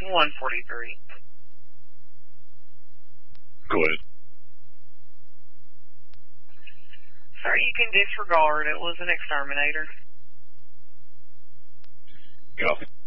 143. Go ahead. Sir, you can disregard. It was an exterminator. Copy.